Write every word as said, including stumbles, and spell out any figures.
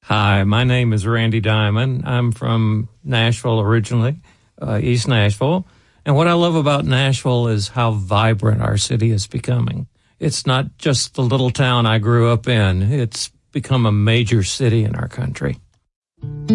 Hi, my name is Randy Diamond. I'm from Nashville originally, uh, East Nashville. And what I love about Nashville is how vibrant our city is becoming. It's not just the little town I grew up in. It's become a major city in our country.